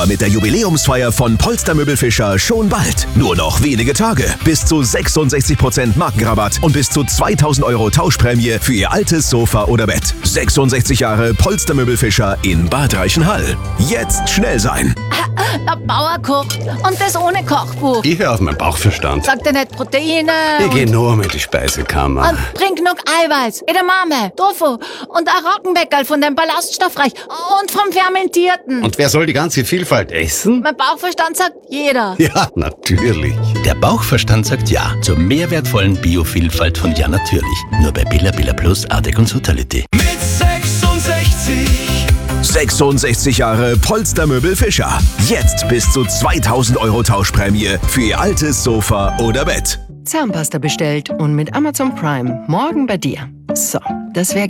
Mit der Jubiläumsfeier von Polster Möbel Fischer schon bald. Nur noch wenige Tage. Bis zu 66% Markenrabatt und bis zu 2.000 € Tauschprämie für Ihr altes Sofa oder Bett. 66 Jahre Polster Möbel Fischer in Bad Reichenhall. Jetzt schnell sein. Der Bauer kocht und das ohne Kochbuch. Ich höre auf meinen Bauchverstand. Sagt er nicht Proteine? Ich gehe nur mit die Speisekammer. Und bring genug Eiweiß, Edamame, Tofu und ein Roggenbäckerl von dem Ballaststoffreich und vom Fermentierten. Und wer soll die ganze Vielfalt essen? Mein Bauchverstand sagt jeder. Ja, natürlich. Der Bauchverstand sagt ja zur mehrwertvollen Biovielfalt von Ja Natürlich. Nur bei Billa Plus, Ardec und Totality. Mit 66. 66 Jahre Polster Möbel Fischer. Jetzt bis zu 2.000 € Tauschprämie für Ihr altes Sofa oder Bett. Zahnpasta bestellt und mit Amazon Prime morgen bei dir. So, das wäre